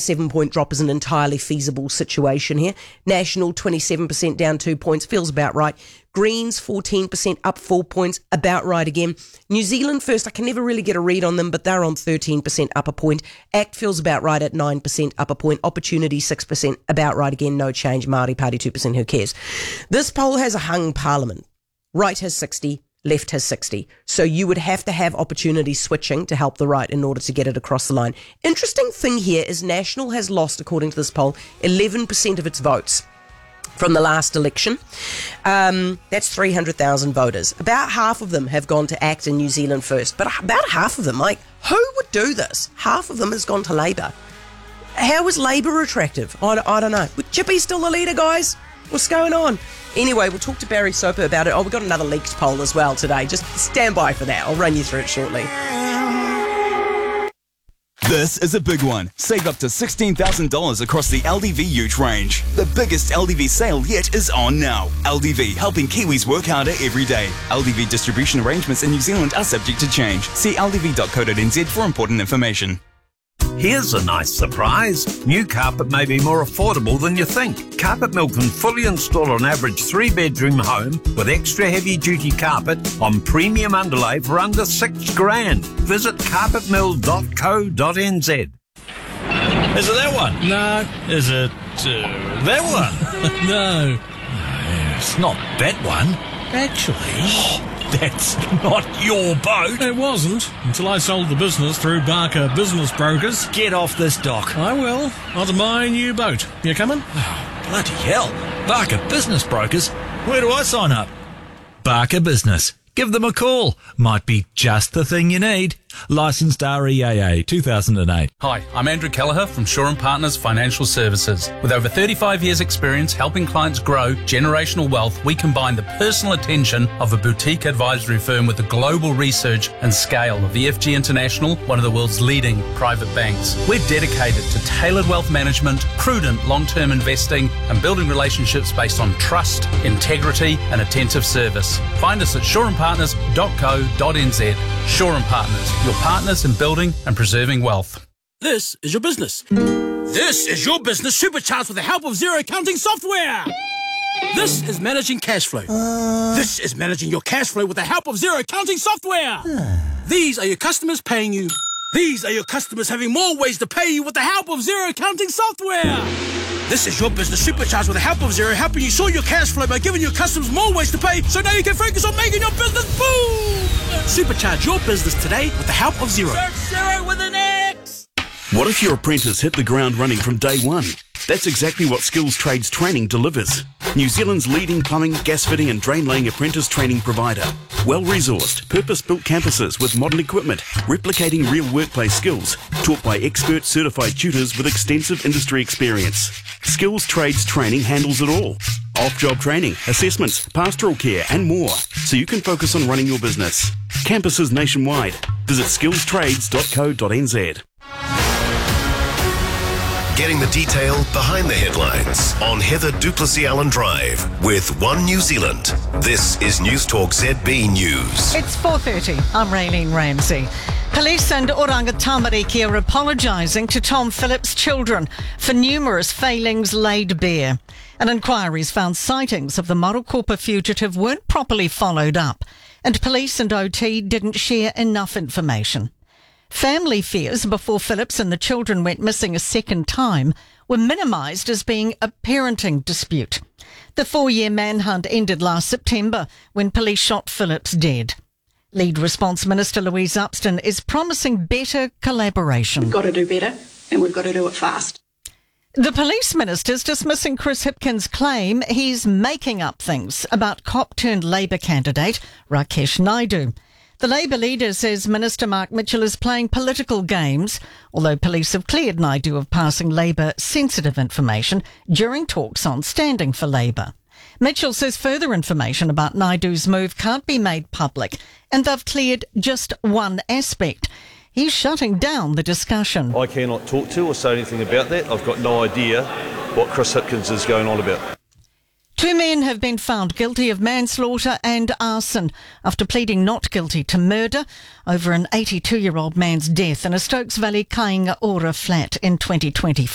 7-point drop is an entirely feasible situation here. National, 27% down 2 points, feels about right. Greens, 14% up 4 points, about right again. New Zealand First, I can never really get a read on them, but they're on 13% up a point. ACT feels about right at 9% up a point. Opportunity, 6%, about right again, no change. Māori Party, 2%, who cares? This poll has a hung parliament. Right has 60, left has 60. So you would have to have opportunity switching to help the right in order to get it across the line. Interesting thing here is National has lost, according to this poll, 11% of its votes from the last election. That's 300,000 voters. About half of them have gone to ACT and New Zealand First. But about half of them, like, who would do this? Half of them has gone to Labour. How is Labour attractive? I don't know. With Chippy still the leader, guys? What's going on? Anyway, we'll talk to Barry Soper about it. Oh, we've got another leaked poll as well today. Just stand by for that. I'll run you through it shortly. This is a big one. Save up to $16,000 across the LDV Ute range. The biggest LDV sale yet is on now. LDV, helping Kiwis work harder every day. LDV distribution arrangements in New Zealand are subject to change. See ldv.co.nz for important information. Here's a nice surprise. New carpet may be more affordable than you think. Carpet Mill can fully install an average 3-bedroom home with extra heavy-duty carpet on premium underlay for under $6,000. Visit carpetmill.co.nz. Is it that one? No. Is it that one? No. It's not that one. Actually, That's not your boat. it wasn't until I sold the business through Barker Business Brokers. Get off this dock. I will. Onto my new boat. You coming? Bloody hell. Barker Business Brokers? Where do I sign up? Barker Business. Give them a call. Might be just the thing you need. Licensed REAA 2008. Hi, I'm Andrew Kelleher from Shaw & Partners Financial Services. With over 35 years' experience helping clients grow generational wealth, we combine the personal attention of a boutique advisory firm with the global research and scale of EFG International, one of the world's leading private banks. We're dedicated to tailored wealth management, prudent long-term investing, and building relationships based on trust, integrity, and attentive service. Find us at shawandpartners.co.nz. Shaw & Partners, your partners in building and preserving wealth. This is your business. This is your business supercharged with the help of Xero accounting software. This is managing cash flow. This is managing your cash flow with the help of Xero accounting software. These are your customers paying you. These are your customers having more ways to pay you with the help of Xero accounting software. This is your business supercharged with the help of Xero, helping you sort your cash flow by giving your customers more ways to pay, so now you can focus on making your business boom! Supercharge your business today with the help of Xero. Search Xero with an X! What if your apprentice hit the ground running from day one? That's exactly what Skills Trades Training delivers. New Zealand's leading plumbing, gas fitting and drain laying apprentice training provider. Well-resourced, purpose-built campuses with modern equipment, replicating real workplace skills, taught by expert certified tutors with extensive industry experience. Skills Trades Training handles it all. Off-job training, assessments, pastoral care and more, so you can focus on running your business. Campuses nationwide. Visit skillstrades.co.nz. Getting the detail behind the headlines on Heather Duplessis Allen Drive with One New Zealand. This is News Talk ZB News. It's 4:30. I'm Raylene Ramsey. Police and Oranga Tamariki are apologising to Tom Phillips' children for numerous failings laid bare. An inquiry's found sightings of the Marokopa fugitive weren't properly followed up, and police and OT didn't share enough information. Family fears before Phillips and the children went missing a second time were minimised as being a parenting dispute. The 4-year manhunt ended last September when police shot Phillips dead. Lead Response Minister Louise Upston is promising better collaboration. We've got to do better and we've got to do it fast. The Police Minister's dismissing Chris Hipkins' claim he's making up things about cop-turned-Labour candidate Rakesh Naidu. The Labour leader says Minister Mark Mitchell is playing political games, although police have cleared Naidu of passing Labour sensitive information during talks on standing for Labour. Mitchell says further information about Naidu's move can't be made public, and they've cleared just one aspect. He's shutting down the discussion. I cannot talk to or say anything about that. I've got no idea what Chris Hipkins is going on about. 2 men have been found guilty of manslaughter and arson after pleading not guilty to murder over an 82-year-old man's death in a Stokes Valley Kainga Ora flat in 2024.